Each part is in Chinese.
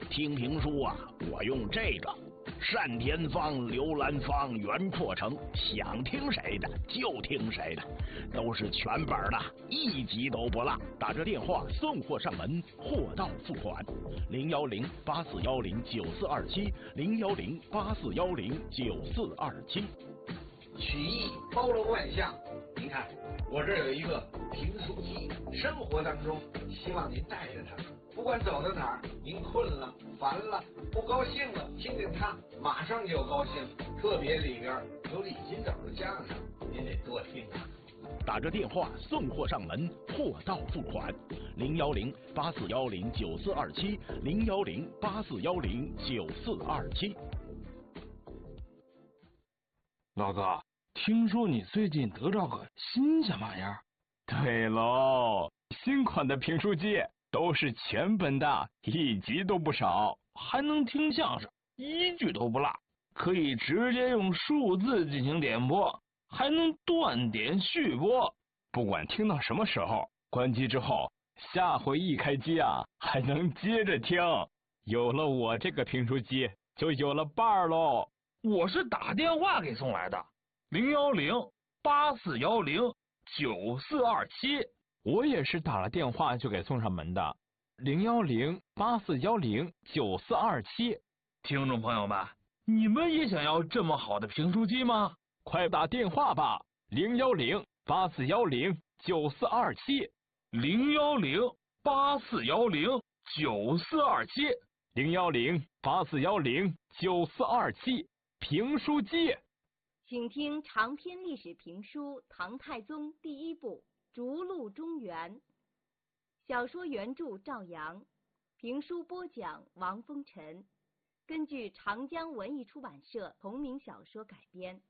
听评书啊，我用这个单田芳、刘兰芳、袁阔成，想听谁的就听谁的，都是全本的，一集都不落。打这电话送货上门，货到付款。010-8410-9427，010-8410-9427。 曲艺包罗万象，您看我这儿有一个评书机，生活当中希望您带着它，不管走到哪儿，您困了、烦了、不高兴了，听听它，马上就高兴。特别里边有李金斗的相声，您得多听啊。 打这电话送货上门，货到付款。010-8410-9427，010-8410-9427。 老哥，听说你最近得着个新鲜玩意儿？ 对喽，新款的评书机都是全本的，一集都不少， 还能听相声，一句都不落，可以直接用数字进行点播，还能断点续播， 不管听到什么时候，关机之后，下回一开机啊，还能接着听。有了我这个评书机，就有了伴儿喽。 我是打电话给送来的，010-8410-9427。 我也是打了电话就给送上门的，010-8410-9427。 听众朋友们，你们也想要这么好的评书机吗？ 快打电话吧，010-8410-9427。 010-8410-9427。 010-8410-9427。评书机， 请听长篇历史评书《唐太宗》第一部《逐鹿中原》，小说原著赵阳，评书播讲王风尘，根据长江文艺出版社同名小说改编。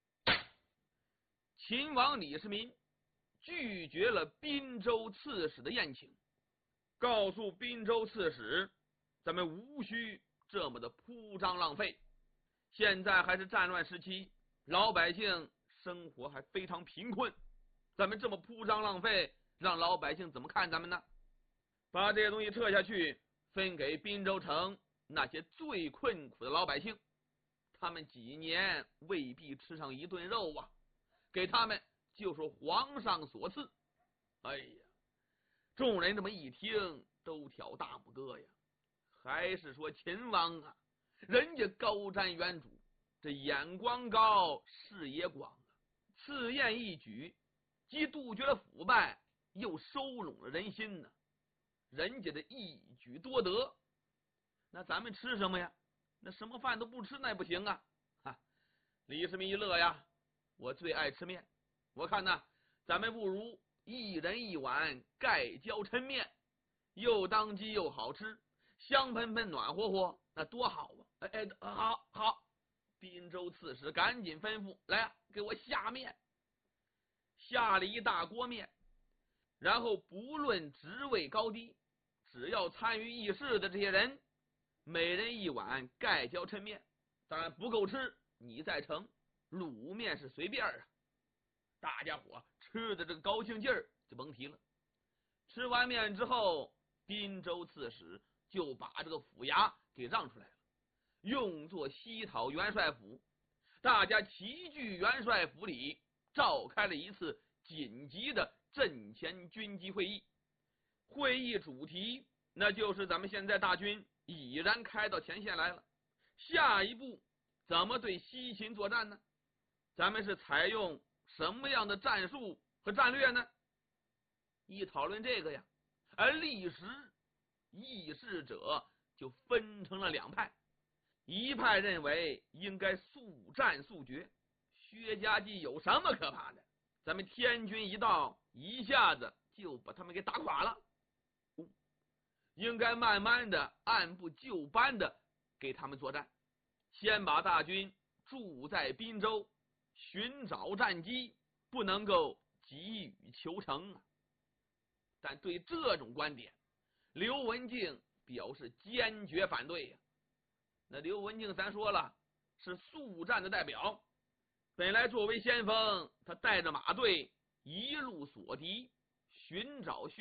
秦王李世民拒绝了滨州刺史的宴请，告诉滨州刺史，咱们无需这么的铺张浪费。现在还是战乱时期，老百姓生活还非常贫困，咱们这么铺张浪费，让老百姓怎么看咱们呢？把这些东西撤下去，分给滨州城那些最困苦的老百姓，他们几年未必吃上一顿肉啊，给他们就是皇上所赐。哎呀，众人这么一听，都挑大拇哥呀，还是说秦王啊，人家高瞻远瞩，这眼光高，视野广啊，此宴一举，既杜绝了腐败，又收拢了人心呢。人家的一举多得，那咱们吃什么呀？那什么饭都不吃，那不行啊！李世民一乐呀，我最爱吃面，我看呢，咱们不如一人一碗盖浇抻面，又当饥又好吃，香喷喷暖和和，那多好啊！好，滨州刺史赶紧吩咐来，给我下面。下了一大锅面，然后不论职位高低，只要参与议事的这些人，每人一碗盖浇抻面，当然不够吃你再盛，卤面是随便啊。大家伙吃的这个高兴劲儿就甭提了。吃完面之后，滨州刺史就把这个府衙给让出来了，用作西讨元帅府。大家齐聚元帅府里，召开了一次紧急的阵前军机会议。会议主题那就是咱们现在大军已然开到前线来了，下一步怎么对西秦作战呢？咱们是采用什么样的战术和战略呢？一讨论这个呀，而历时议事者就分成了两派，一派认为应该速战速决，薛家记有什么可怕的？咱们天军一到，一下子就把他们给打垮了。应该慢慢的按部就班的给他们作战，先把大军驻在滨州，寻找战机，不能够急于求成啊。但对这种观点，刘文静表示坚决反对呀。那刘文静咱说了是速战的代表，本来作为先锋，他带着马队一路锁敌，寻找